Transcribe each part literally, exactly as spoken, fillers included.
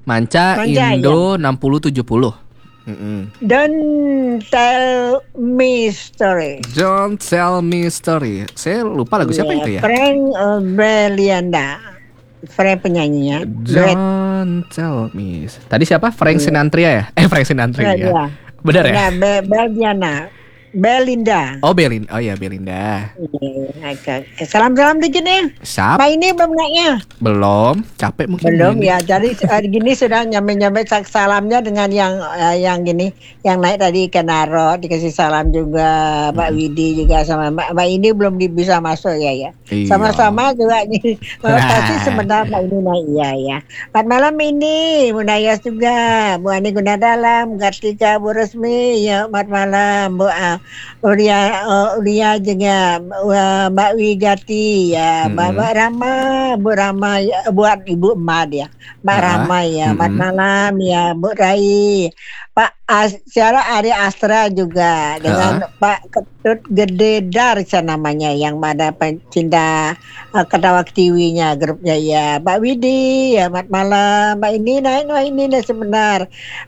Manca, Manca, Indo enam puluh tujuh puluh. Mm-mm. Don't tell me story. Don't tell me story. Saya lupa lagu siapa Yeah, itu ya? Frank uh, Belianda. Frank penyanyinya. Duet. Don't tell me. Tadi siapa? Frank Iya. Sinatria ya? Eh Frank Sinatria. Iya. Benar ya? Nah, Be- Beliana. Belinda. Oh Belin. Oh ya Belinda. Iya, oke. Salam-salam dikit nih. Sap. Pak ini belum naiknya? Belum. Capek mungkin. Belum ini. ya. Jadi uh, gini sudah nyampe-nyampe sak- salamnya dengan yang uh, yang gini, yang naik tadi Kenaro dikasih salam juga, Pak Hmm. Widi juga sama Mbak, Mbak ini belum di- bisa masuk ya ya. Iya. Sama-sama juga nih. Nah. Pasti sebentar Mbak ini naik ya ya. Selamat malam ini, Munayas juga, Bu Ani Gunadalam, Kartika, Bu Resmi, ya selamat malam, Bu uh, Ulia, uh, Ulia juga, uh, Mbak Wigati, ya, Mbak, Mm-mm. Mbak Rama, Bu Rama, ya, buat Ibu Emak ya, Mbak Ah, Rama ya, selamat mm-mm. malam ya, Bu Rai, Pak As, Siara Ari Astra juga dengan Pak Ketut Gede Darsa namanya yang ada pencinta uh, Ketawak T V-nya grupnya ya, Pak Widi ya, selamat malam, Mbak ini naik, Mbak ini nih sebentar,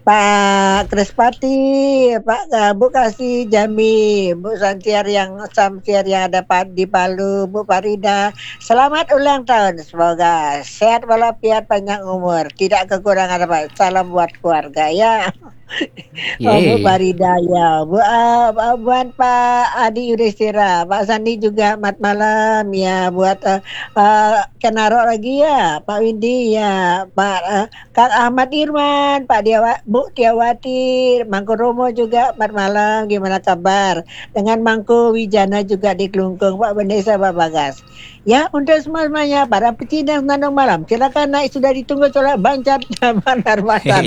Pak Krispati, Pak uh, Bu Kasih Jami, Bu Santiar yang Samsiar yang ada Pak di Palu, Bu Farida, selamat ulang tahun, semoga sehat walafiat panjang umur, tidak kekurangan apa, salam buat keluarga ya. Oh, Bu Yeay. Farida ya, Bu uh, buat Pak Adi Yudhistira, Pak Sandi juga selamat malam ya, buat uh, uh, Kenaro lagi ya, Pak Windy ya, Pak uh, Kang Ahmad Irman, Pak Diawa, Bu Tiawati, Mangku Romo juga selamat malam, gimana kabar? Dengan Mangku Wijana juga di Kelungkung, Pak Bendesa, Pak Bagas. Ya, untuk semuanya para pecinta Nandong Malam, silakan naik, sudah ditunggu oleh Bang Cat Bandar Masan.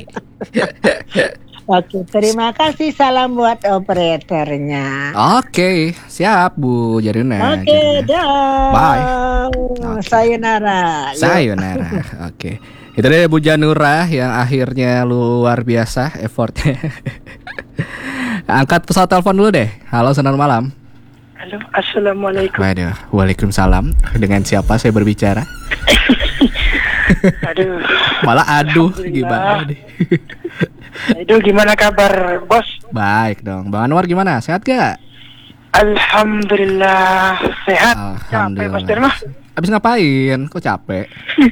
Oke, terima kasih, salam buat operatornya. Oke, siap Bu Jarina. Oke, Jarina. dah. Bye. Oke. Sayonara. Yuk. Sayonara. Oke. Itu dia Bu Janura yang akhirnya luar biasa effortnya. Angkat pesawat telepon dulu deh. Halo, selamat malam. Halo, assalamualaikum. Waduh, waalaikumsalam. Dengan siapa saya berbicara? Aduh, Malah aduh, Alhamdulillah. gimana deh? Aduh, gimana kabar, bos? Baik dong. Bang Anwar gimana? Sehat gak? Alhamdulillah sehat. Capek, Mas Dharma. Abis ngapain? Kok capek?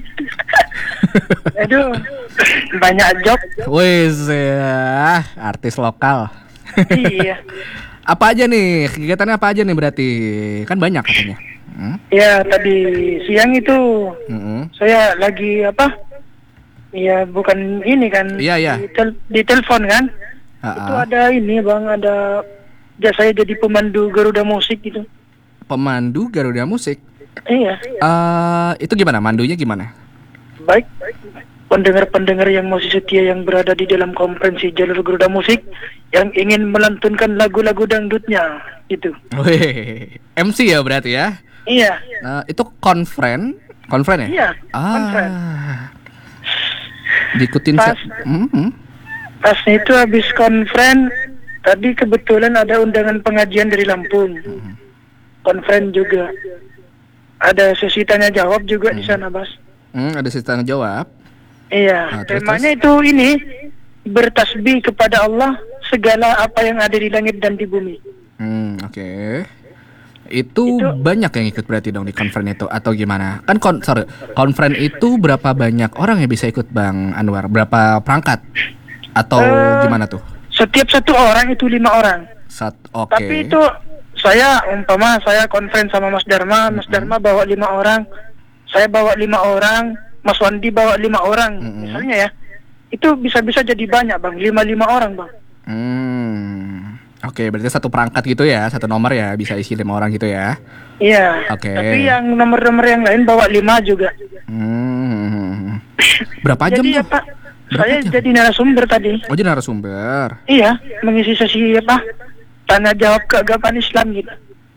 Aduh, banyak job. Wis ya, artis lokal. Iya. Apa aja nih? Kegiatannya apa aja nih berarti? Kan banyak katanya. Hmm? Ya, tadi siang itu Mm-mm. saya lagi apa? Ya, bukan ini kan. Iya, iya. Di, tel- di telepon kan. Ah, Itu ah. ada ini, Bang, ada ya saya jadi pemandu Garuda Musik gitu. Pemandu Garuda Musik. Iya. Eh, itu gimana? Mandunya gimana? Baik, pendengar-pendengar yang masih setia yang berada di dalam konferensi jalur Garuda Musik yang ingin melantunkan lagu-lagu dangdutnya, gitu. Wih, M C ya berarti ya? Iya, Nah, itu konfren, konfren ya? iya, Ah, konfren. diikutin Pas. se- Mhm. Pas itu habis konfren, tadi kebetulan ada undangan pengajian dari Lampung. Konfren juga. Ada sesi tanya jawab juga di sana, Bas. Hmm, ada sesi tanya jawab. Iya, Ah, terus, temanya itu ini bertasbih kepada Allah segala apa yang ada di langit dan di bumi. Hmm, oke. Itu, Itu- banyak yang ikut berarti dong di konfren itu atau gimana? Kan kon sorry, konfren itu berapa banyak orang yang bisa ikut Bang Anwar? Berapa perangkat? Atau Eh, gimana tuh? Setiap satu orang itu lima orang. Sat, oke. Tapi itu saya umpama saya konferen sama Mas Dharma, Mas Dharma bawa lima orang, saya bawa lima orang, Mas Wandi bawa lima orang, Mm-mm. misalnya ya. Itu bisa-bisa jadi banyak, Bang. Lima-lima orang, Bang. Hmm. Oke, berarti satu perangkat gitu ya, satu nomor ya bisa isi lima orang gitu ya. Iya. Oke. Tapi yang nomor-nomor yang lain bawa lima juga. Hmm. Berapa jam Jadi tuh? apa? Berapa Saya jam? jadi narasumber tadi. Oh, jadi narasumber. Iya, mengisi sesi apa? Tanya jawab keagamaan Islam gitu.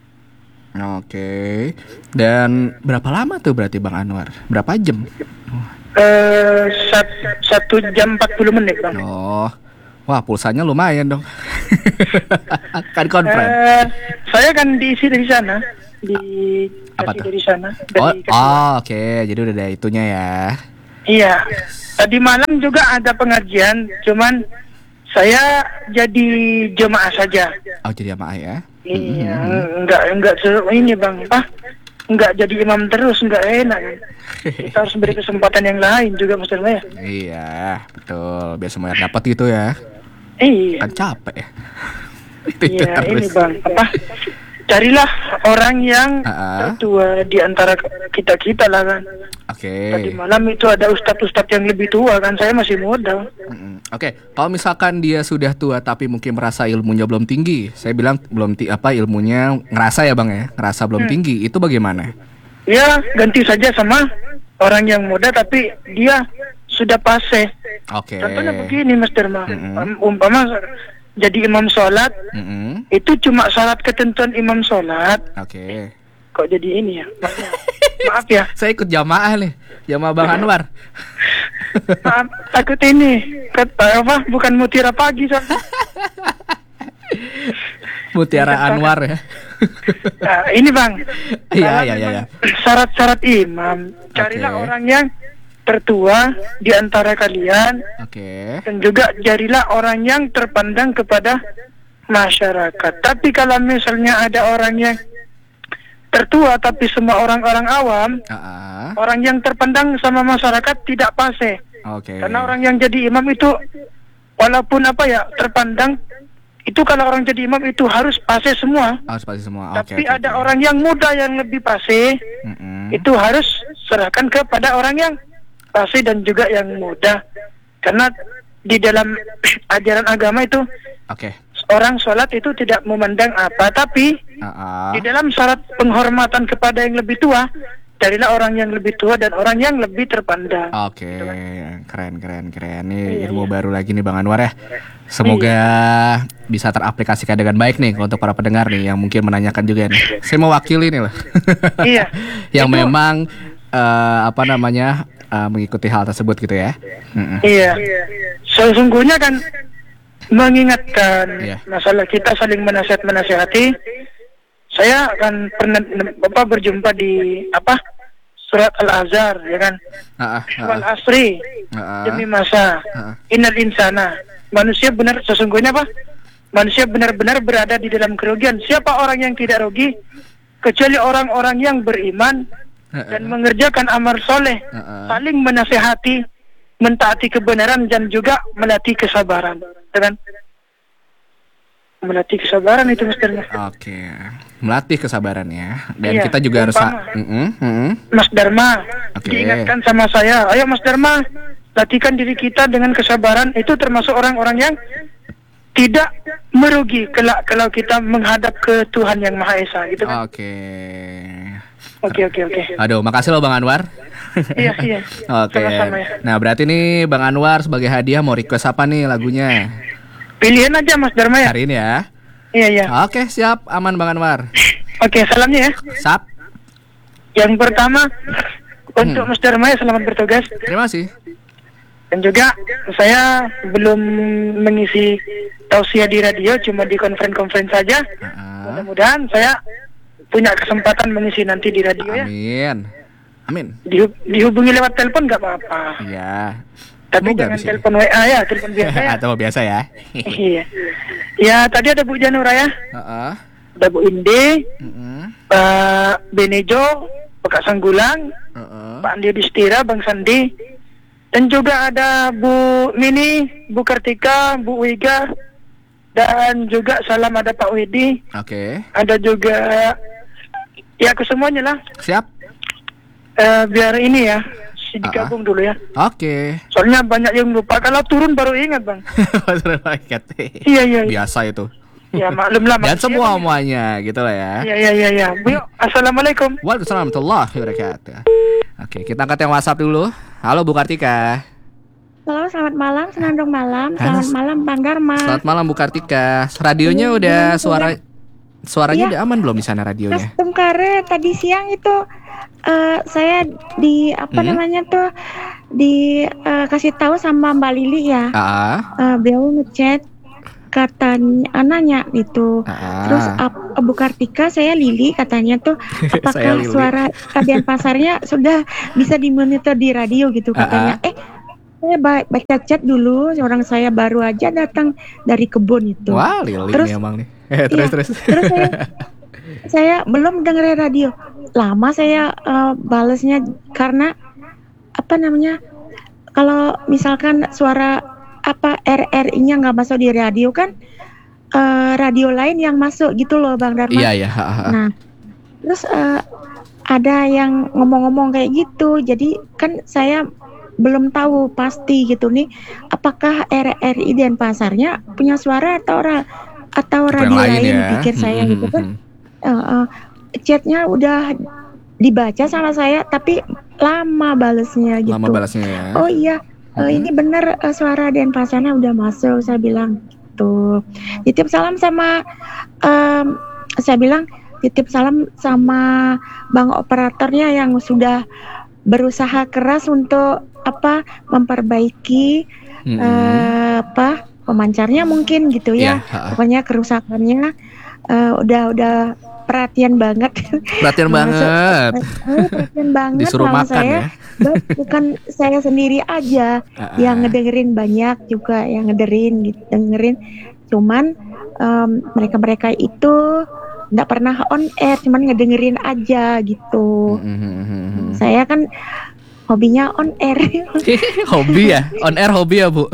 Oke. Dan berapa lama tuh berarti Bang Anwar? Berapa jam? Eh sat- satu jam empat puluh menit, Bang. Oh. Wah, pulsanya lumayan dong. Kan konfren. Eh, saya kan diisi dari sana, di Apa kasih tuh? dari sana. Oh, Dari oh, oke. Jadi udah ada itunya ya. Iya. Tadi malam juga ada pengajian, cuman saya jadi jemaah saja. Oh, jadi jamaah ya? Iya, enggak enggak se- ini Bang, apa? Enggak jadi imam terus, enggak enak. Kita harus beri kesempatan yang lain juga Mas Dharma ya. Iya, betul. Biar semuanya dapat gitu ya. Iya. Kan capek ya. Iya, ini Bang, apa? Carilah orang yang Ah. tertua di antara kita-kita lah kan. Oke. Tadi malam itu ada ustadz-ustadz yang lebih tua kan, saya masih muda. Mm-mm. Oke, kalau misalkan dia sudah tua tapi mungkin merasa ilmunya belum tinggi, saya bilang belum ti- apa ilmunya ngerasa ya Bang ya, ngerasa belum tinggi, itu bagaimana? Ya, ganti saja sama orang yang muda tapi dia sudah pase. Oke. Contohnya begini Mas Dharma, Mm-mm. Um, umpama jadi imam sholat, Mm-mm. itu cuma syarat ketentuan imam sholat. Oke. Kok jadi ini ya? Maaf, maaf ya, Saya ikut jamaah nih, jamaah Bang Anwar. maaf, takut ini kata apa? Bukan mutiara pagi sama. Mutiara Anwar ya. Nah, ini Bang. Iya, kalau iya, iya, memang iya. Syarat-syarat imam, carilah Oke. orang yang tertua di antara kalian. Oke. Dan juga jadilah orang yang terpandang kepada masyarakat. Tapi kalau misalnya ada orang yang tertua tapi semua orang-orang awam, Ah, orang yang terpandang sama masyarakat tidak pase. Oke. Karena orang yang jadi imam itu walaupun apa ya terpandang, itu kalau orang jadi imam itu harus pase semua. Harus pasti semua. Oke. Tapi oke, ada oke. orang yang muda yang lebih pase, Mm-mm. itu harus serahkan kepada orang yang pase dan juga yang muda. Karena di dalam ajaran agama itu Oke. orang sholat itu tidak memandang apa, tapi Ah, ah. di dalam syarat penghormatan kepada yang lebih tua, carilah orang yang lebih tua dan orang yang lebih terpandang. Oke, keren keren keren. Nih Iya, ilmu iya. baru lagi nih Bang Anwar ya. Semoga bisa teraplikasikan dengan baik nih untuk para pendengar nih yang mungkin menanyakan juga nih. Saya mewakili nih loh. Iya. Yang Itu- memang eh, apa namanya eh, mengikuti hal tersebut gitu ya. Mm-mm. Iya. Sesungguhnya kan mengingatkan Iya. masalah kita saling menasihat-menasihati. Saya akan pernah Bapak berjumpa di apa? Surat Al-Azhar ya kan. Ah, ah, Wal ah, asri ah, ah. demi masa. Ah. Innal insana. Manusia benar sesungguhnya apa? Manusia benar-benar berada di dalam kerugian. Siapa orang yang tidak rugi? Kecuali orang-orang yang beriman Ah, ah. dan mengerjakan amal soleh, Ah, ah. saling menasehati, mentaati kebenaran dan juga melatih kesabaran. Dengan melatih kesabaran itu mestinya. Oke, melatih kesabaran ya. Dan Iya, kita juga harus. umpama. Mm-mm, mm-mm. Mas Dharma, Oke. diingatkan sama saya, ayo Mas Dharma, latihkan diri kita dengan kesabaran. Itu termasuk orang-orang yang tidak merugi kelak kalau kita menghadap ke Tuhan yang Maha Esa gitu kan. Oke. Oke oke oke. Aduh, makasih loh Bang Anwar. Iya iya. Oke. Sama-sama ya. Nah, berarti nih Bang Anwar sebagai hadiah mau request apa nih lagunya? Pilihan aja Mas Dharma ya. Hari ini ya. Iya iya. Oke, siap. Aman Bang Anwar. Oke, salamnya ya. Sap. Yang pertama untuk Hmm. Mas Dharma ya, selamat bertugas. Terima kasih. Dan juga saya belum mengisi tausiah di radio, cuma di konferen-konferen saja. Ah, Mudah-mudahan saya punya kesempatan mengisi nanti di radio ya. amin. Amin. Dihub- dihubungi lewat telepon nggak apa-apa. Iya. Tapi Semoga jangan bisa. telepon W A ya, telepon biasa ya. Atau biasa ya. Iya. Ya tadi ada Bu Janura ya, Heeh. ada Bu Inde, Mm-mm. Pak Benejo, Pak Sanggulang, Heeh. Pak Andi Distira, Bang Sandi, dan juga ada Bu Mini, Bu Kartika, Bu Wiga, dan juga salam ada Pak Widi, Oke. ada juga ya ke semuanya lah. Siap. Eh, biar ini ya, si digabung dulu ya. Oke. Soalnya banyak yang lupa, kalau turun baru ingat Bang. Terima kasih. Iya iya. iya. Biasa itu. Ya maklum lah. Dan manusia semua kan. semuanya gitu lah ya. Iya iya iya. Ya. Bu, yuk, assalamualaikum. Waalaikumsalam warahmatullahi wabarakatuh. Oke, kita angkat yang WhatsApp dulu. Halo Bu Kartika. Halo, selamat malam, Senandung malam. Halo. Selamat malam, Bang Dharma. Selamat malam Bu Kartika. Radionya Iya, udah iya, suara suaranya Iya. udah aman belum di sana radionya? Custom Kare tadi siang itu eh, saya di apa Hmm? namanya tuh di eh, kasih tahu sama Mbak Lili ya. Ah, Eh, beliau ngechat katanya anaknya itu. Ah. Terus ap- Bu Kartika, saya Lili katanya tuh Saya apakah Lili. suara Kadian Pasarnya sudah bisa dimonitor di radio gitu katanya. Ah, Eh saya ba- baca chat dulu, orang saya baru aja datang dari kebun itu. Wah, Lili Terus nih emang nih. Eh, terus iya, terus. terus saya saya belum dengerin radio. Lama saya eh, balesnya karena apa namanya? Kalau misalkan suara apa R R I-nya nggak masuk di radio kan eh, radio lain yang masuk gitu loh Bang Dharma. Iya ya. Nah, terus eh, ada yang ngomong-ngomong kayak gitu. Jadi kan saya belum tahu pasti gitu nih apakah R R I Denpasarnya punya suara atau ra- atau Yang radio lain lain, ya. pikir saya Hmm, gitu kan. hmm, Eh, eh, chatnya udah dibaca sama saya tapi lama balesnya gitu. Lama balasnya ya. Oh iya, eh, Mhm. ini bener eh, suara Denpasarnya udah masuk, saya bilang gitu. Titip salam sama, em, saya bilang titip salam sama bang operatornya yang sudah berusaha keras untuk apa memperbaiki Mm-mm. eh, apa pemancarnya mungkin gitu Iya, ya. ha-ha. Pokoknya kerusakannya eh, udah udah perhatian banget. Perhatian Masuk- banget. Oh, perhatian banget Disuruh sama makan saya. ya. Bang, bukan saya sendiri aja Ah, yang ngedengerin, banyak juga yang ngedengerin gitu, dengerin. Cuman em, mereka-mereka itu nggak pernah on air, cuman ngedengerin aja gitu. Mhm. Saya kan hobinya on air. Hobi ya? On air hobi ya, Bu?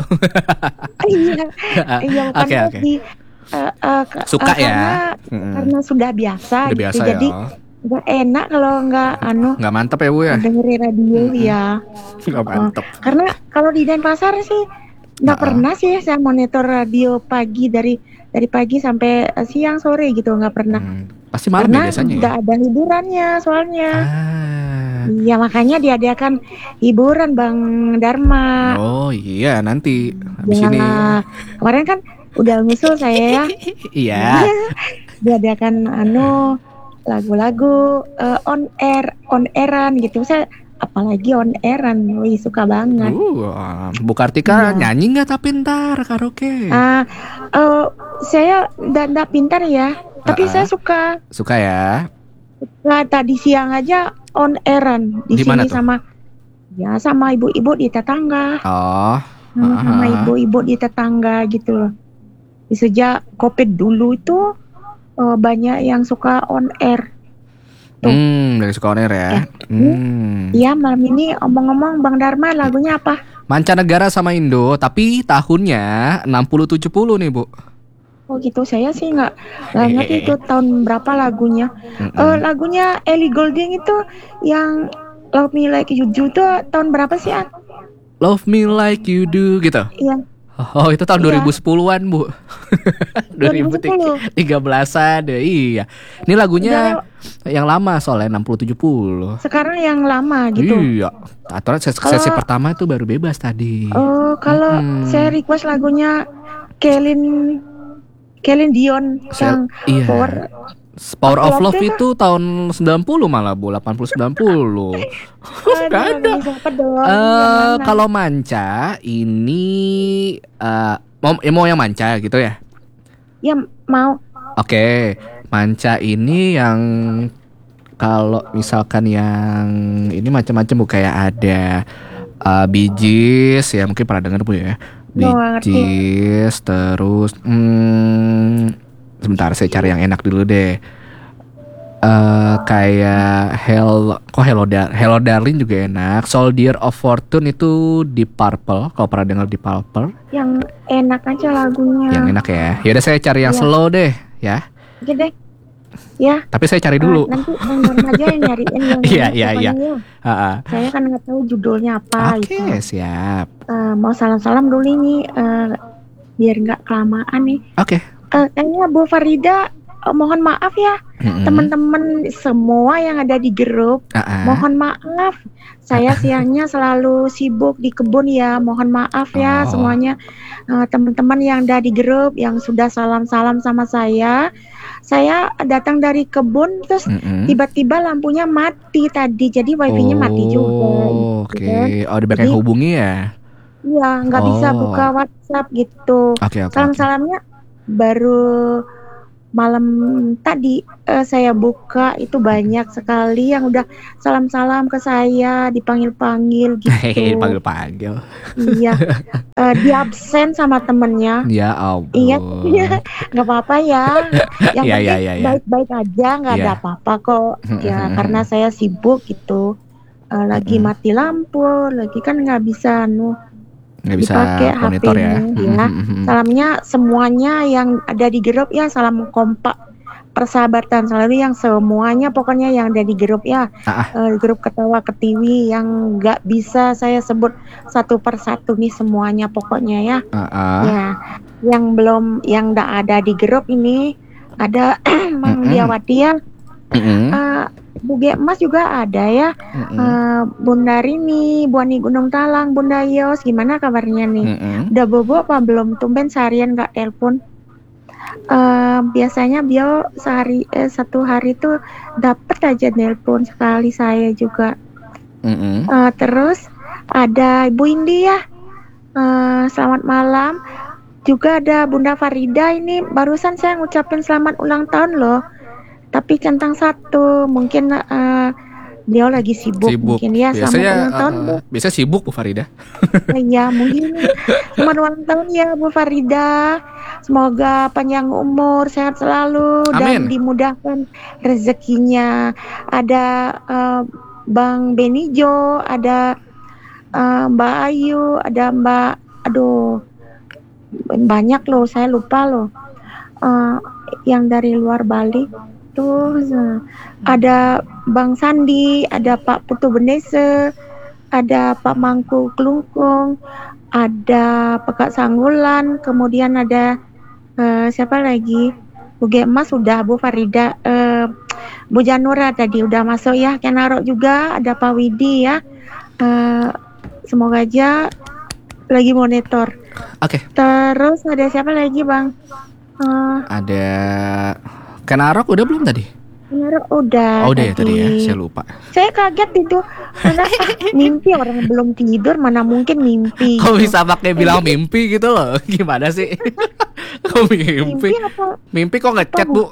Iya, iya bukan Oke, oke. hobi. Eh, eh, ke- Suka eh, ya? Karena, Mm-mm. karena sudah biasa Udah gitu. biasa Jadi ya. nggak enak kalau nggak anu Nggak mantep ya, Bu ya? dengerin radio ya. Nggak mantep. Karena kalau di Denpasar sih nggak Ah. pernah sih saya monitor radio pagi dari dari pagi sampai eh, siang sore gitu, nggak pernah. Hmm, Pasti malam Karena ya biasanya ya? nggak ada hiburannya soalnya. Ah. Iya makanya diadakan hiburan Bang Dharma. Oh iya, nanti habis ini. Ya, kemarin kan udah ngusul saya ya. Iya. Diadakan anu lagu-lagu eh, on air, on airan gitu. Saya apalagi on airan, wih suka banget. Uh, Bu Kartika Iya. nyanyi nggak tapi ntar karaoke? Ah, eh, saya nggak pintar ya, tapi Ah, ah. saya suka. Suka ya? Nah, tadi siang aja on airan di Di mana sini tuh? sama ya sama ibu-ibu di tetangga, Oh. sama, Ah, sama ah. ibu-ibu di tetangga gitu loh. Di sejak COVID dulu itu eh, banyak yang suka on air. Tuh. Hmm, dari suka on air ya. Ya. Hmm. Iya malam ini omong-omong Bang Dharma lagunya apa? Mancanegara sama Indo, tapi tahunnya enam puluh tujuh puluh nih, Bu. Oh gitu, saya sih nggak nggak ngerti itu tahun berapa lagunya. Mm-mm. Eh, lagunya Ellie Goulding itu yang Love Me Like You Do itu tahun berapa sih An? Love Me Like You Do gitu. Iya. Oh, itu tahun Iya. dua ribu sepuluhan, Bu. dua ribu tiga belasan deh. Iya. Ini lagunya yang lama soalnya enam puluh tujuh puluh. Sekarang yang lama gitu. Iya. Aturan sesi, sesi Kalau- pertama itu baru bebas tadi. Oh, kalau Mm-mm. saya request lagunya Celine Celine Dion Saya- yang iya. Power. Power of Love Love itu itu tahun sembilan puluh malah, Bu. delapan puluh sembilan puluh. Aduh, Gak ada. siapa dong? Eh, Yang mana? kalau manca ini eh mau ya mau yang manca gitu ya. Ya mau. Oke, manca ini yang kalau misalkan yang ini macam-macam Bu, kayak ada uh, Bee Gees ya, mungkin pernah dengar Bu ya. Bee Oh, ngerti. Gees, terus hmm, sebentar saya cari yang enak dulu deh. Eh kayak Hell, kok Hello, Dar- Hello Darling juga enak. Soldier of Fortune itu di Purple, kalau pernah dengar di Purple. Yang enak aja lagunya. Yang enak ya. Yaudah saya cari yang Iya. slow deh ya. Oke deh. Ya. Tapi saya cari eh, dulu. nanti Bang Dharma aja yang nyariin yang Iya, enak iya, iya. pokoknya. Ha-ha. Saya kan nggak tahu judulnya apa Oke, gitu. siap. Eh, mau salam-salam dulu nih eh, biar nggak kelamaan nih. Oke. Eh, kayaknya Bu Farida eh, mohon maaf ya Mm-mm. teman-teman semua yang ada di grup. Ha-ha. Mohon maaf, saya siangnya selalu sibuk di kebun ya. Mohon maaf ya Oh. semuanya. Eh, teman-teman yang ada di grup yang sudah salam-salam sama saya. Saya datang dari kebun terus Mm-mm. tiba-tiba lampunya mati tadi, jadi wifi-nya mati juga. Oh, gitu Oke. kan. Oh, di bagian Jadi- hubungi ya. Iya, nggak bisa Oh. buka WhatsApp gitu. Oke, oke. oke. Salam-salamnya baru malam tadi uh, saya buka itu banyak sekali yang udah salam-salam ke saya, dipanggil-panggil gitu. Panggil-panggil. Iya, uh, di absen sama temennya. Ya ampun. Iya, nggak apa-apa ya. Yang ya, penting ya, ya, ya. baik-baik aja, nggak ya. ada apa-apa kok. Ya, karena saya sibuk gitu, uh, lagi Mm-mm. mati lampu, lagi kan nggak bisa nu. Nggak bisa dipakai monitor ya. ya. Salamnya semuanya yang ada di grup ya, salam kompak persahabatan selalu yang semuanya pokoknya yang ada di grup ya. Ah. Uh, grup Ketawa Ketiwi yang nggak bisa saya sebut satu persatu nih semuanya pokoknya ya. Ah. Ya, yang belum yang nggak ada di grup ini ada Mang Diawati ya. Uh, Bu Gemas juga ada ya. uh, Bunda Rini, Bu Ani Gunung Talang, Bunda Yos, gimana kabarnya nih? Mm-mm. Udah bobo apa belum? Tumben seharian gak telepon. Uh, biasanya Bio sehari eh, satu hari tuh dapet aja telepon sekali saya juga. Uh, terus ada Ibu Indi ya. Uh, selamat malam. Juga ada Bunda Farida ini barusan saya ngucapin selamat ulang tahun loh. Tapi centang satu, mungkin uh, dia lagi sibuk, sibuk. Mungkin ya. Biasanya, selamat ulang tahun uh, biasa sibuk Bu Farida. Ya mungkin. Selamat ulang tahun ya Bu Farida. Semoga panjang umur, sehat selalu. Amin. Dan dimudahkan rezekinya. Ada uh, Bang Benijo, ada uh, Mbak Ayu, ada Mbak, aduh banyak loh, saya lupa loh. Uh, yang dari luar Bali. Terus ada Bang Sandi, ada Pak Putu Benese, ada Pak Mangku Kelungkung, ada Pekak Sanggulan, kemudian ada uh, siapa lagi? Bu Gemas sudah, Bu Farida, uh, Bu Janura tadi udah masuk ya, Kenaro juga, ada Pak Widi ya. Uh, semoga aja lagi monitor. Oke. Okay. Terus ada siapa lagi Bang? Uh, ada Kenarok udah belum tadi? Kenarok udah. Oh udah tadi. ya tadi ya, saya lupa. Saya kaget itu. Mana mimpi orang belum tidur, mana mungkin mimpi. Kok gitu. Bisa pakai bilang mimpi gitu loh? Gimana sih? Kok mimpi? Mimpi apa? Mimpi kok ngechat Bu?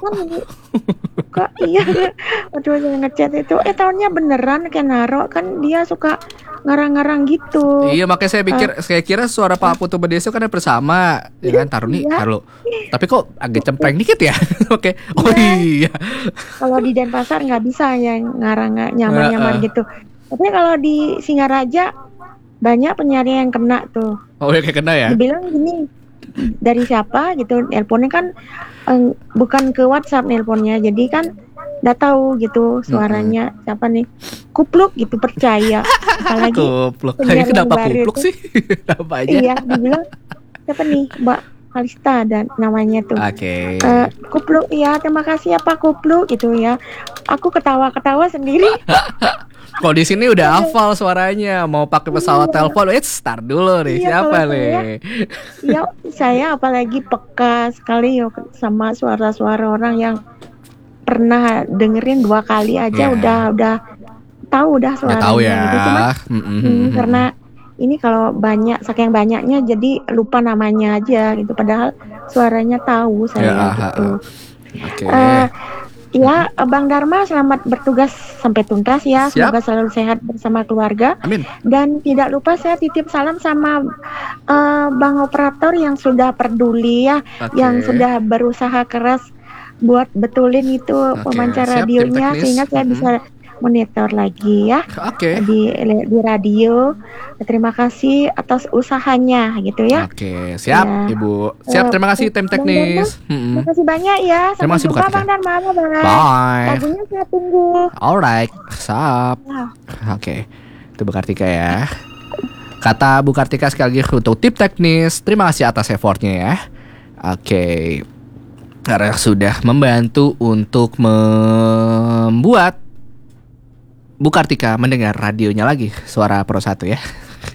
Kok iya? Aduh saya ngechat itu. Eh tahunnya beneran Kenarok kan dia suka ngarang-ngarang gitu. Iya makanya saya pikir, uh, saya kira suara Pak Putu Bedeso kan bersama, ya kan taruh nih, iya. taruh. Tapi kok agak cempreng dikit ya? Oke. Okay. Oh iya. Kalau di Denpasar nggak bisa yang ngarang nyaman-nyaman uh, uh. gitu. Tapi kalau di Singaraja banyak penyiar yang kena tuh. Oh ya kayak kena ya? Dibilang gini, dari siapa gitu, nelponnya kan eh, bukan ke WhatsApp nelponnya, jadi kan nggak tahu gitu suaranya mm-hmm. siapa nih, kupluk gitu percaya. Apalagi kupluk. Ini kenapa kupluk sih? Apa aja? Iya, dibilang siapa nih Mbak Kalista dan namanya tuh. Oke. Okay. Uh, kupluk ya, terima kasih ya Pak Kupluk gitu ya. Aku ketawa-ketawa sendiri. Kok di sini udah hafal suaranya, mau pakai pesawat iya. telepon, eh start dulu nih, iya, siapa nih? Iya, saya apalagi peka sekali yo sama suara-suara orang yang pernah dengerin dua kali aja yeah. udah udah tahu udah suaranya. Udah tahu ya. Gitu. Cuma mm-hmm. hmm, karena ini kalau banyak saking banyaknya jadi lupa namanya aja gitu. Padahal suaranya tahu saya yeah. gitu. Oke. Okay. Uh, Ya, Bang Dharma selamat bertugas sampai tuntas ya. Siap. Semoga selalu sehat bersama keluarga. Amin. Dan tidak lupa saya titip salam sama uh, Bang Operator yang sudah peduli ya, okay. yang sudah berusaha keras buat betulin itu okay. pemancar Siap, radionya sehingga saya hmm. bisa monitor lagi ya. Oke. Okay. Di di radio. Terima kasih atas usahanya gitu ya. Oke, okay. Siap ya. Ibu. Siap, terima kasih tim teknis. Hmm. Terima kasih banyak ya. Sampai terima kasih jumpa Bang Dharma. Bye. Bye. Lagunya saya tunggu. Alright, siap. Wow. Oke. Okay. Itu Bu Kartika ya. Kata Bu Kartika sekali lagi untuk tim teknis, terima kasih atas effortnya ya. Oke. Okay. Karena sudah membantu untuk membuat Bu Kartika mendengar radionya lagi, suara Pro satu ya.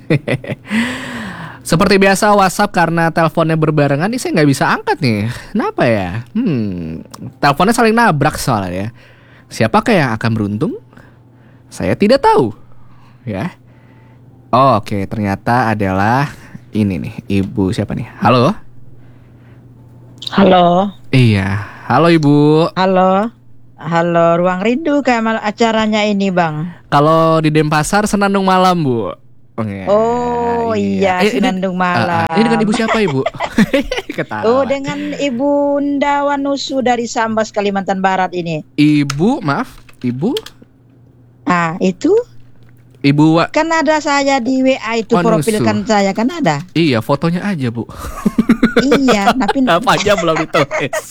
Seperti biasa WhatsApp karena teleponnya berbarengan, ini saya nggak bisa angkat nih. Kenapa ya? Hmm, teleponnya saling nabrak soalnya. Siapakah yang akan beruntung? Saya tidak tahu. Ya. Oh, oke, okay. Ternyata adalah ini nih, Ibu siapa nih? Halo. Halo. Iya, halo Ibu. Halo. Halo, Ruang Rindu kayak mal acaranya ini, Bang. Kalau di Denpasar Senandung Malam, Bu. Oh, Oh iya, Eh, ini- Senandung Ah, ah. Malam. ini dengan Ibu siapa, Ibu? Ketawa. Oh, dengan Ibu Nda Wanusu dari Sambas, Kalimantan Barat ini. Ibu, maaf, Ibu? Ah, itu Ibu Wa... kan ada saya di W A itu, Wanusu. profil kan saya kan ada. Iya, fotonya aja, Bu. Iya, tapi Apa aja belum ditulis.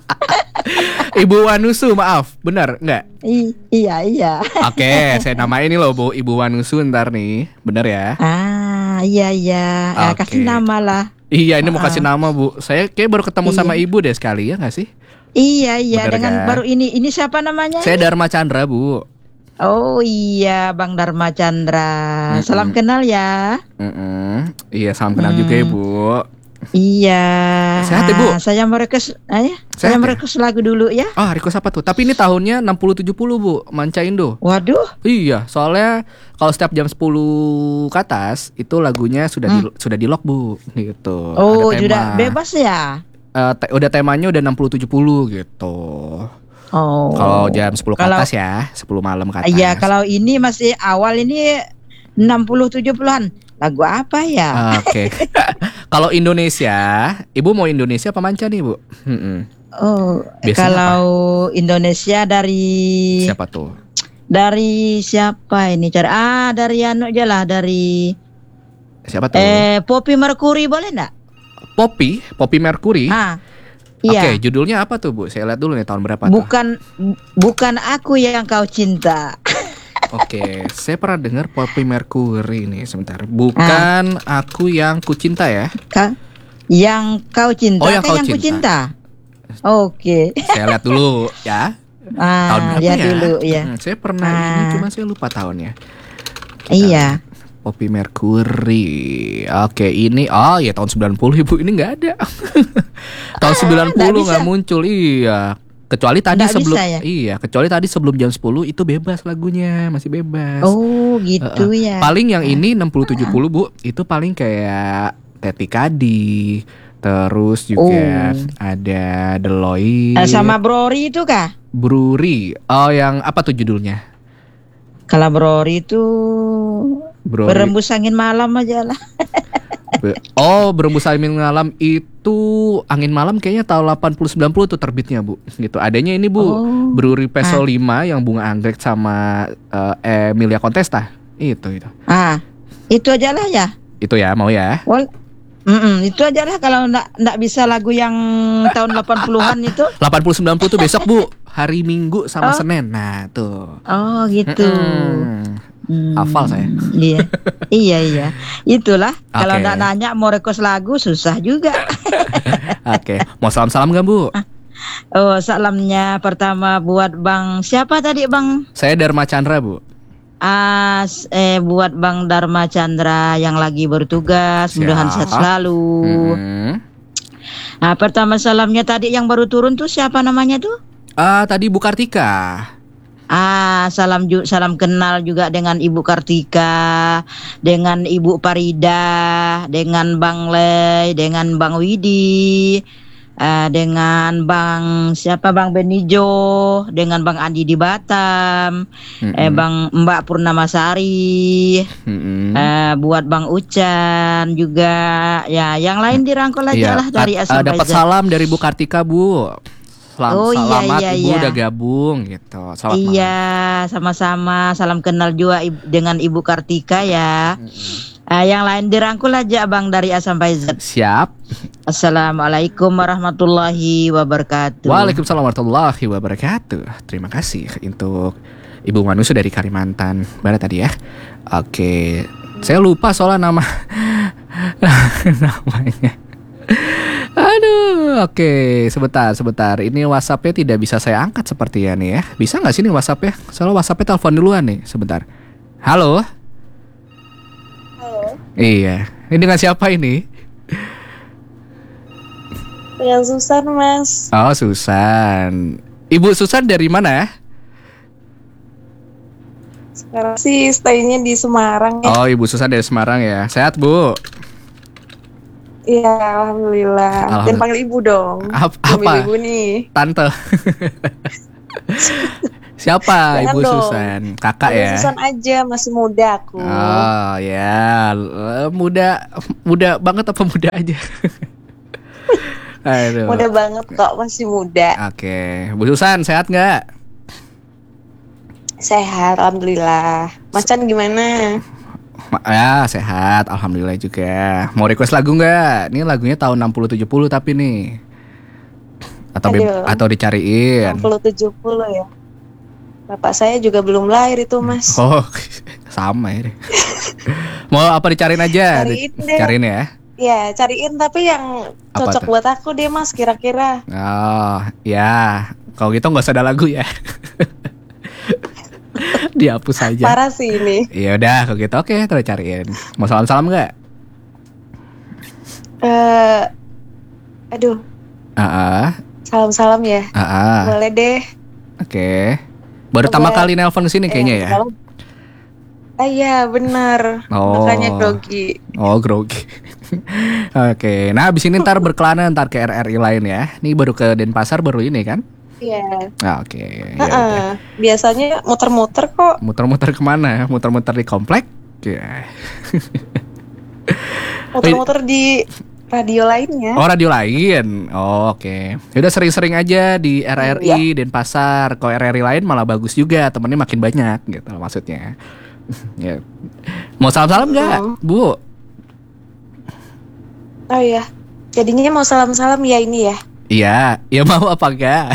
Ibu Wanusu, maaf, benar nggak? I- iya, iya. Oke, saya namain ini loh, Bu, Ibu Wanusu ntar nih, bener ya? Ah, iya iya. Ah, Oke. kasih nama lah. Iya, ini mau Ah. kasih nama, Bu. Saya kayak baru ketemu Iya. sama Ibu deh sekali, ya nggak sih? Iya iya, Bener dengan kan? baru ini ini siapa namanya? Saya Dharma Chandra, Bu. Oh iya, Bang Dharma Chandra. Mm-mm. Salam kenal ya. Mm-mm. Iya, salam kenal juga ya, Hmm. Bu. Iya. Sehat ya, Bu? Ah, saya mau request, ah, ya? Sehat Saya mau ya? request lagu dulu ya. Ah, request apa tuh? Tapi ini tahunnya enam puluh tujuh puluh, Bu. Manca Indo. Waduh. Iya, soalnya kalau setiap jam sepuluh ke atas itu lagunya sudah di sudah di lock, Bu, gitu. Hmm. Oh, Ada tema. sudah bebas ya. Eh, te- udah temanya udah enam puluh tujuh puluh gitu. Oh. Kalau jam sepuluh ke Kalau- atas ya, sepuluh malam ke atas. Iya, kalau ini masih awal ini enam puluh tujuh puluhan. Lagu apa ya? Ah, Oke. Kalau Indonesia, Ibu mau Indonesia apa manca nih, Bu? Mm-mm. Oh, Biasanya kalau Indonesia dari Siapa tuh? dari siapa ini cara? Ah, dari anu aja lah, dari Siapa tuh? eh Poppy Mercury boleh enggak? Poppy, Poppy Mercury. Ah. Oke, Iya. judulnya apa tuh, Bu? Saya lihat dulu nih tahun berapa tuh. Bukan bukan aku yang kau cinta. Oke, saya pernah dengar Poppy Mercury nih sebentar. Bukan aku yang ku cinta ya. Ka- yang kau cinta, Oh, yang kan kau yang ku cinta. cinta. Oke. Saya lihat dulu ya. Ah, Tahun berapa ya ya? dulu ya. Hmm, saya pernah Ah. ini, cuma saya lupa tahunnya. Iya. Poppy Mercury. Oke, ini oh ya tahun sembilan puluh, Ibu. Ini nggak ada. Tahun sembilan puluh nggak nggak muncul. Iya. Kecuali tadi Nggak sebelum bisa ya? iya, kecuali tadi sebelum jam sepuluh itu bebas lagunya, masih bebas. Oh, gitu Heeh. ya. Paling yang ini enam puluh tujuh puluh, Bu, itu paling kayak Teti Kadi. Terus juga Oh. ada Deloy, Eh, sama Brori itu kah? Bruri. Oh, yang apa tuh judulnya? Kalau Brori itu Bruri. berembus angin malam aja lah. Be- Oh, Berembus Angin Malam itu Angin Malam kayaknya tahun delapan puluh sembilan puluh tuh terbitnya, Bu. Gitu. Adanya ini, Bu. Oh. Bruri Peso Ah. lima yang bunga anggrek sama eh, Emilia Contesta. Itu itu. Ah, itu aja lah ya. Itu ya, mau ya. Wal Mm-mm, itu aja lah kalau ndak ndak bisa lagu yang tahun delapan puluhan itu. delapan puluh sembilan puluh tuh besok, Bu. Hari Minggu sama Oh. Senin. Nah, tuh. Oh, gitu. Mm-mm. Hmm, Hafal saya. Iya. iya, iya. Itulah kalau Oke. ndak nanya mau request lagu susah juga. Oke. Mau salam-salam gak, Bu? Oh, salamnya pertama buat Bang siapa tadi, Bang? Saya Dharma Chandra, Bu. Ah, s- eh buat Bang Dharma Chandra yang lagi bertugas, mudahan Siap. sehat selalu. Mm-mm. Nah, pertama salamnya tadi yang baru turun tuh siapa namanya tuh? Ah, tadi Bu Kartika. Ah, salam ju- salam kenal juga dengan Ibu Kartika, dengan Ibu Parida, dengan Bang Lei, dengan Bang Widi, eh, dengan Bang siapa Bang Benijo, dengan Bang Andi di Batam, Mm-mm. eh Bang Mbak Purnamasari, Mm-mm. eh buat Bang Ucan juga, ya yang lain dirangkul aja Iya, lah dari kat- A eh, sampai dapat Z. salam dari Bu Kartika, Bu. Selam, Oh, iya, selamat iya, Ibu iya. udah gabung gitu. Selamat malam. Iya, sama-sama. Salam kenal juga Ib- dengan Ibu Kartika ya. Ah, yang lain dirangkul aja Bang dari A sampai Z. Siap. Assalamualaikum warahmatullahi wabarakatuh. Waalaikumsalam warahmatullahi wabarakatuh. Terima kasih untuk Ibu Manusu dari Kalimantan Barat tadi ya. Oke, saya lupa soalnya nama namanya. Aduh, oke, sebentar, sebentar. Ini WhatsApp-nya tidak bisa saya angkat sepertinya nih ya. Bisa nggak sih nih WhatsApp-nya? Soalnya WhatsApp-nya telepon duluan nih, sebentar. Halo. Halo, Iya, ini dengan siapa ini? dengan Susan mas. Oh, Susan. Ibu Susan dari mana? Sekarang sih stay-nya di Semarang ya. Oh, Ibu Susan dari Semarang ya. Sehat, Bu? Iya, alhamdulillah. Jangan Alhamdulillah. panggil ibu dong. Ap- Belum apa? ibu nih. Tante. Siapa Jangan Ibu dong. Susan? Kakak Panggil ya? Susan aja, masih muda aku. Oh ya, L- muda muda banget apa muda aja? Aduh. Muda banget kok, masih muda. Oke, Bu Susan sehat nggak? Sehat, alhamdulillah. Macan gimana? Ma- Ya sehat, alhamdulillah juga. Mau request lagu nggak? Ini lagunya tahun enam puluh tujuh puluh tapi nih. Atau be- Aduh. atau dicariin. enam puluh tujuh puluh ya. Bapak saya juga belum lahir itu, Mas. Oh, sama ya. Mau apa dicariin aja? Cariin Di- deh. Cariin ya. Ya, cariin tapi yang Apa cocok tuh? buat aku deh, Mas, kira-kira. Oh, ya. Kalau gitu nggak usah ada lagu ya. Dihapus aja. Parah sih ini. Ya udah, kalau gitu oke, terus cariin. Mau salam-salam nggak? Eh, aduh, Ah, salam-salam ya. ah, ah. Boleh deh. Oke. Baru Coba- pertama kali nelpon ke sini kayaknya Eh, ya. salam. Ah iya, benar. Oh. Makanya grogi. Oh, grogi. Oke. Nah, abis ini ntar berkelana ntar ke R R I lain ya. Ini baru ke Denpasar baru ini kan? Iya. Ah, oke. Ya Heeh. udah. Biasanya muter-muter kok. Muter-muter kemana? Muter-muter di komplek? Ya. Muter-muter di radio lainnya. Oh, radio lain. Oh, oke. Udah sering-sering aja di R R I Denpasar. Kalau R R I lain malah bagus juga, temennya makin banyak gitu loh maksudnya. Ya. Mau salam-salam nggak, Hmm. Bu? Oh iya. Jadinya mau salam-salam ya ini ya. Iya, ya mau apa enggak?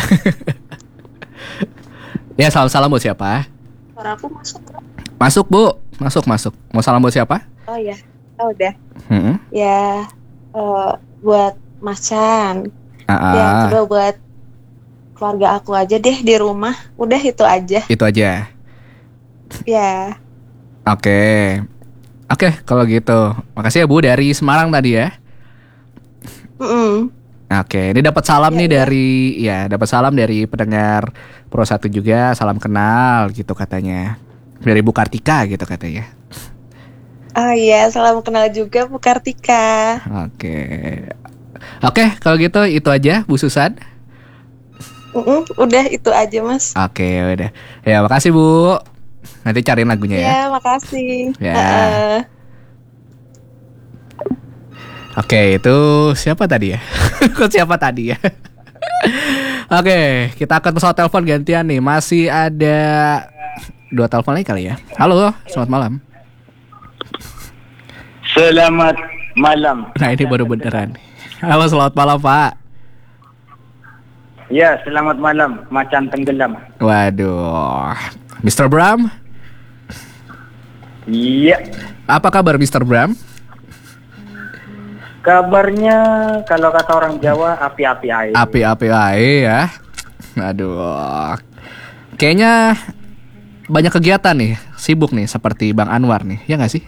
Ya salam-salam buat siapa? Suara aku masuk. Masuk, Bu. Masuk, masuk. Mau salam buat siapa? Oh iya. Oh udah. Hmm. Ya eh, buat Macan. Ah, Ya ah. kedua buat keluarga aku aja deh di rumah. Udah itu aja. Itu aja. Ya. Oke. Oke, kalau gitu. Makasih ya, Bu, dari Semarang tadi ya. Mm-mm. Oke, ini dapat salam Ya, nih ya. dari ya, dapat salam dari pendengar Pro satu juga, salam kenal gitu katanya. Dari Bu Kartika gitu katanya. Oh iya, salam kenal juga Bu Kartika. Oke. Oke, kalau gitu itu aja Bu Susan. Mm-mm, udah itu aja Mas. Oke, udah. Ya, makasih Bu. Nanti cariin lagunya ya. Ya, makasih. Ya. Heeh. Oke, itu siapa tadi ya? Kok siapa tadi ya? Oke, kita akan pesawat telepon gantian nih. Masih ada dua telepon lagi kali ya. Halo, selamat malam. Selamat malam. Nah, ini baru beneran. Halo, selamat malam, Pak. Ya, selamat malam. Macan tenggelam. Waduh. mister Bram, Iya. apa kabar mister Bram? Kabarnya kalau kata orang Jawa api-api air. Api-api aja ya. Aduh. Kayaknya banyak kegiatan nih, sibuk nih seperti Bang Anwar nih. Ya nggak sih?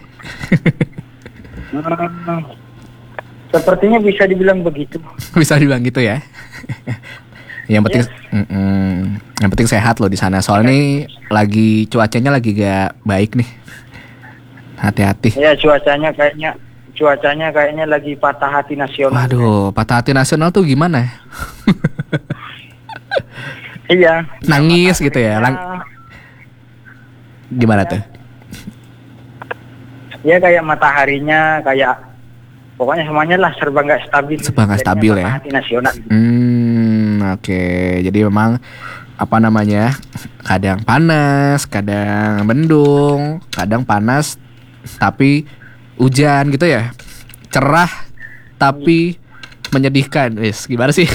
Hmm, sepertinya bisa dibilang begitu. Bisa dibilang gitu ya. Yang penting mm-mm. yang penting sehat loh di sana. Soalnya nih lagi cuacanya lagi gak baik nih. Hati-hati. Ya, cuacanya kayaknya cuacanya kayaknya lagi patah hati nasional. Waduh, patah hati nasional tuh gimana? Iya. Nangis gitu ya. Lang- gimana tuh? Ya kayak mataharinya kayak pokoknya semuanya lah serba nggak stabil. Serba nggak Jadinya stabil patah ya. hati nasional. Hmm, oke. Jadi memang apa namanya? Kadang panas, kadang mendung, kadang panas tapi hujan gitu ya. Cerah tapi menyedihkan. Wis, gimana sih?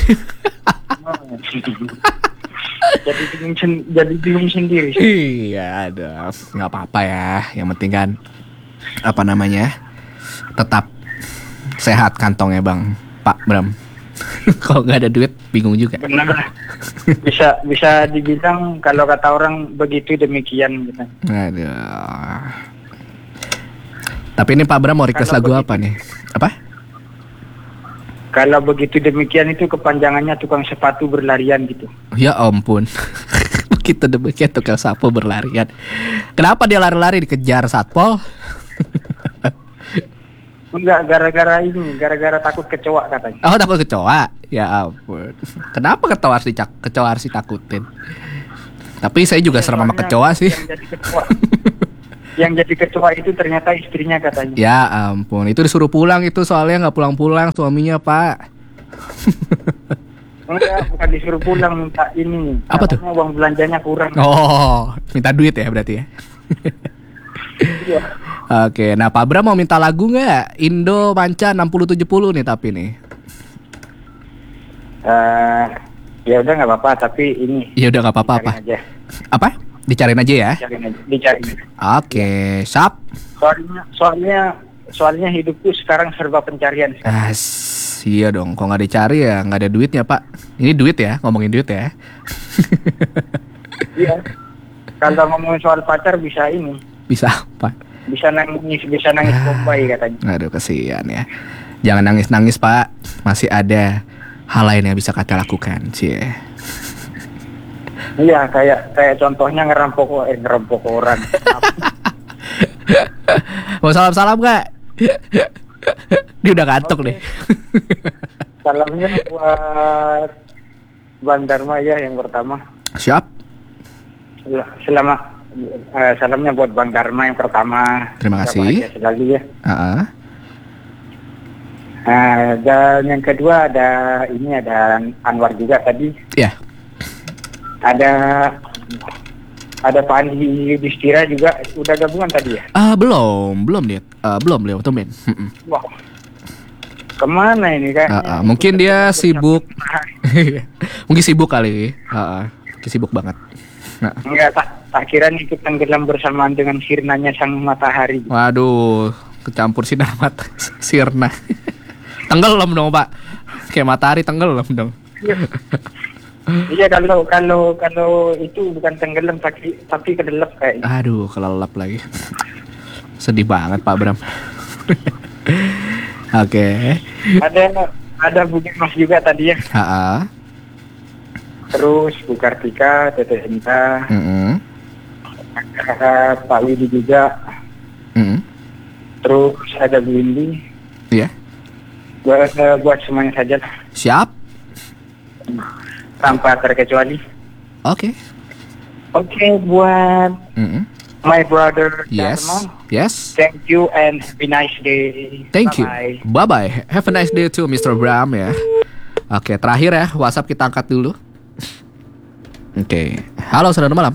jadi bingung sen- jadi bingung sendiri. Iya, aduh, nggak apa-apa ya. Yang penting kan apa namanya? Tetap sehat kantongnya, Bang. Pak Bram. Kalau nggak ada duit bingung juga. Benar. Bisa bisa dibilang kalau kata orang begitu demikian gitu. Aduh. Tapi ini Pak Bram mau request Kalau lagu begitu- apa nih? Apa? Kalau begitu demikian itu kepanjangannya tukang sepatu berlarian gitu. Ya ampun. Begitu demikian tukang sapu berlarian. Kenapa dia lari-lari dikejar satpol? Enggak, gara-gara ini, gara-gara takut kecoa katanya. Oh, takut kecoa. Ya ampun. Kenapa kecoa harus dicak kecoa harus ditakutin? Tapi saya juga serem sama kecoa sih. Yang jadi kecoa. Yang jadi kecoa itu ternyata istrinya katanya. Ya ampun, itu disuruh pulang itu soalnya nggak pulang-pulang suaminya, Pak. Enggak, bukan disuruh pulang, minta ini. Apa tuh? Uang belanjanya kurang. Oh, minta duit ya berarti ya. Iya. Oke, nah Pak Bram mau minta lagu nggak? Indo Manca enam puluh tujuh puluh nih tapi nih. Eh, ya udah nggak apa-apa, tapi ini. Ya udah nggak apa-apa apa. dicariin aja. Apa? Dicariin aja ya. Dicariin aja. Dicariin. Oke, sap. Soalnya, soalnya, soalnya hidupku sekarang serba pencarian. Ah, iya dong. Kalau nggak dicari ya nggak ada duitnya Pak. Ini duit ya, ngomongin duit ya. Iya. Kalau ngomongin soal pacar bisa ini. Bisa apa? Bisa nangis, bisa nangis bombay katanya. Aduh kesian ya. Jangan nangis-nangis Pak. Masih ada hal lain yang bisa kakak lakukan, cie. Iya, kayak kayak contohnya ngerampok eh ngerampok orang. Mau salam-salam gak? Dia udah kantuk nih. Salamnya buat Bang Dharma ya yang pertama. Siap. Selamat uh, salamnya buat Bang Dharma yang pertama. Terima kasih. Selalu ya. Uh-uh. Uh, dan yang kedua ada ini ada Anwar juga tadi. Ya. Yeah. Ada ada Pak Andi Yudhistira juga udah gabungan tadi ya? Ah uh, belum, belum dia, uh, belum beliau tumben. Wah, kemana ini kan? Uh, uh, mungkin dia sibuk, mungkin sibuk kali. Uh, uh, sibuk banget. Nah. Enggak, tak, tak kira nih ikut tenggelam bersamaan dengan sirnanya sang matahari. Waduh, kecampur sinar mata sirna. Tenggelam dong Pak, kayak matahari tenggelam dong. Iya kalau kalau kalau itu bukan tenggelam tapi tapi kedelep kayak. Aduh, kelelap lagi. Sedih banget Pak Bram. Oke. Okay. Ada ada Bu Mas juga tadi ya. Ha-ha. Terus Bu Kartika, Teteh Enta. Mm-hmm. Pak Widi juga. Mm-hmm. Terus ada Bu Windy. Iya. Yeah. Buat buat semuanya saja. Siap. Tanpa terkecuali. Oke. Okay. Oke, okay, buat mm-hmm. my brother Yes. Dharma. Yes. Thank you and have a nice day. Thank Bye-bye. you. Bye bye. Have a nice day too, mister Bram ya. Oke, okay, terakhir ya, WhatsApp kita angkat dulu. Oke. Okay. Halo, selamat malam.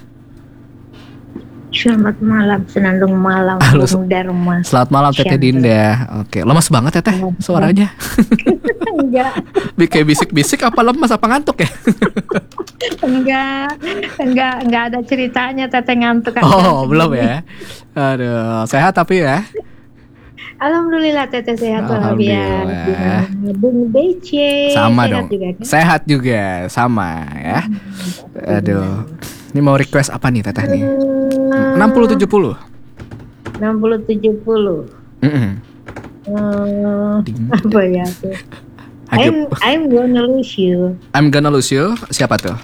Selamat malam, senandung malam, Halo, Bung Dharma. Selamat malam Teteh Dinda. Oke, lemas banget Teteh suaranya. Enggak. Kayak bisik-bisik apa lemas apa ngantuk ya? Enggak, enggak, enggak ada ceritanya Teteh ngantuk. Oh, belum ya. Aduh, sehat tapi ya. Alhamdulillah Teteh sehat walafiat. Bung Bece sama sehat dong. Juga, kan? Sehat juga, sama ya. Aduh. Ini mau request apa nih Teteh nih? enam puluh tujuh puluh. enam puluh tujuh puluh. Heeh. Uh, apa ya tuh? I'm Agak... I'm gonna lose you. I'm gonna lose you. Siapa tuh?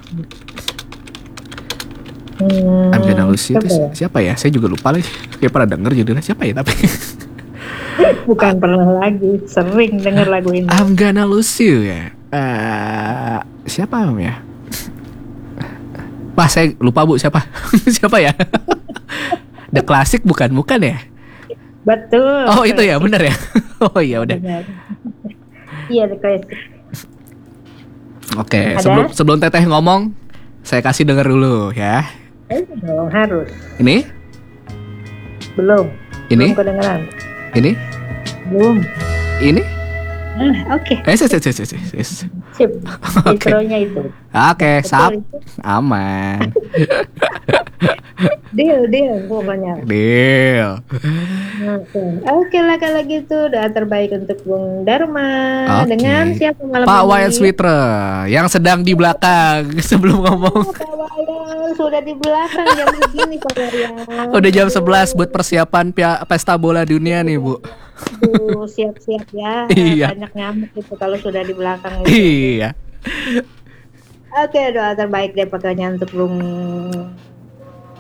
Hmm, I'm gonna lose you. ya? Siapa ya? Saya juga lupa lagi. Kayak pernah denger judulnya siapa ya tapi. Bukan pernah lagi, sering denger lagu ini. I'm gonna lose you ya. Uh, siapa ya? Wah, saya lupa Bu siapa. Siapa ya? The Classic bukan bukan ya? Betul. Oh, itu ya, benar ya. Oh iya udah. Iya, The Classic. Oke, sebelum sebelum Teteh ngomong, saya kasih denger dulu ya. Eh, dong, harus. Ini? Belum. Ini? Belum kedengeran. Ini? Belum. Ini? Ah, oke. Okay. Eh, sip, sip, sip, sip, sip. Sip. Oke. Intronya itu. Oke, okay, sap. Itu. Aman. Deal, deal pokoknya. Deal. Oke, oke lah kalau gitu doa terbaik untuk Bung Dharma. Okay. Dengan siapa malam Pak ini? Wayan Switra yang sedang di belakang sebelum ngomong. Pak Wayan sudah di belakang jam segini Pak Wayan. Udah jam sebelas buat persiapan pia- pesta bola dunia nih Bu. Tuh, siap-siap ya. Iya. Banyak nyamuk itu kalau sudah di belakang itu.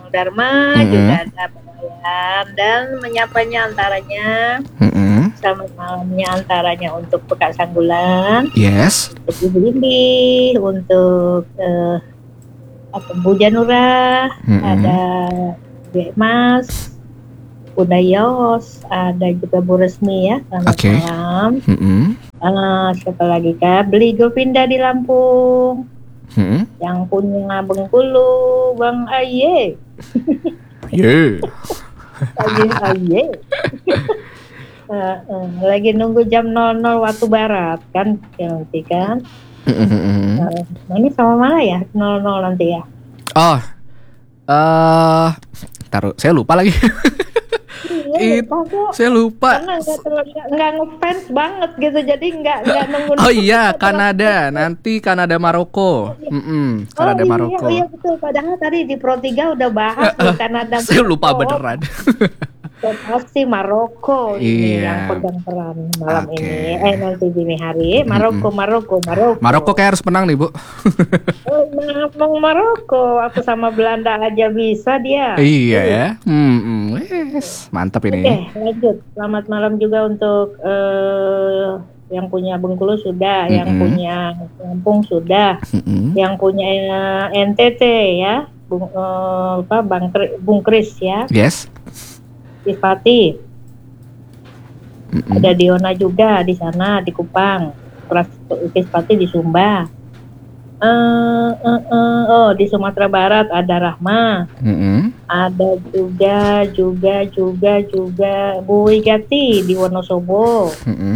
Dharma, Mm-mm. juga ada Bang Wayan, dan menyapanya antaranya Mm-mm. selamat malamnya antaranya untuk Pekak Sanggulan, Yes. untuk Ibu Indi, untuk eh, apa, Bu Janura, Mm-mm. ada Bu Mas, Bunda Yos, ada juga Bu Resmi ya. Selamat Oke. malam. Mm-mm. Ah, siapa lagi kak? Beli Govinda di Lampung. Mm-mm. Yang punya Bengkulu, Bang Aye. Yeah. Aye, Aye. Eh, eh, lagi nunggu jam nol nol waktu barat kan, ya, nanti kan. Mm-mm. Eh, nah, ini sama mana ya nol nol nanti ya? Oh, eh, taruh. Saya lupa lagi. Iya, It- lupa kok. Saya lupa. Karena nggak terlalu- nggak nggak ngefans banget gitu, jadi nggak nggak nunggu. Oh iya, Kanada. Nanti Kanada Maroko. Mm-mm. Kanada oh, iya, Maroko. oh iya betul. Padahal tadi di Pro tiga udah bahas di Kanada. Saya lupa Maroko. beneran. Pasti Maroko ini Iya. yang pegang peran malam Oke. ini. Eh nanti dini hari. Maroko, Maroko, Maroko. Maroko kayak harus menang nih, Bu. Oh, Bang Maroko. Aku sama Belanda aja bisa dia. Iya ya. Hmm, yes. Mantap Oke, ini. lanjut. Selamat malam juga untuk eh, yang punya Bengkulu sudah, yang Mm-mm. punya Lampung sudah, Mm-mm. yang punya eh, N T T ya, Bung, eh, apa, Bang Kri- Bung Kris ya, Yes. Tifati, Mm-mm. ada Diona juga di sana di Kupang, Tifati di Sumba. Eh, eh, eh, oh di Sumatera Barat ada Rahma, Mm-mm. ada juga juga juga juga Bu Wigati di Wonosobo. Mm-mm.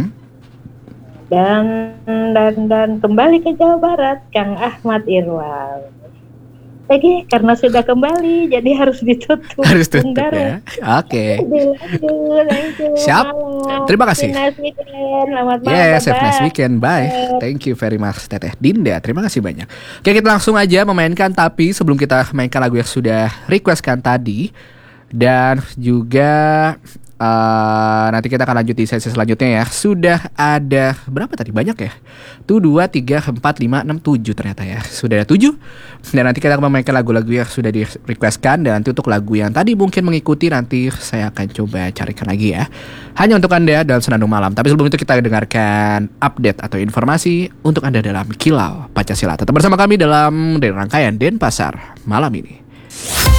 dan dan dan kembali ke Jawa Barat Kang Ahmad Irwan. Oke, karena sudah kembali jadi harus ditutup. Harus tutup Bentar, ya. Oke. Lanjut, lanjut. Siap. Malam. Terima kasih. Have a nice weekend. Selamat malam. Yes, have a nice bye-bye. weekend. Bye. Thank you very much, Teteh Dinda. Terima kasih banyak. Oke, kita langsung aja memainkan. Tapi sebelum kita mainkan lagu yang sudah requestkan tadi, dan juga eh, nanti kita akan lanjut di sesi selanjutnya ya. Sudah ada berapa tadi? Banyak ya? Tuh dua, tiga, empat, lima, enam, tujuh ternyata ya. Sudah ada tujuh. Dan nanti kita akan memainkan lagu-lagu yang sudah di requestkan. Dan nanti untuk lagu yang tadi mungkin mengikuti, nanti saya akan coba carikan lagi ya. Hanya untuk Anda dalam Senandung Malam. Tapi sebelum itu kita dengarkan update atau informasi untuk Anda dalam Kilau Pancasila. Tetap bersama kami dalam rangkaian Denpasar malam ini.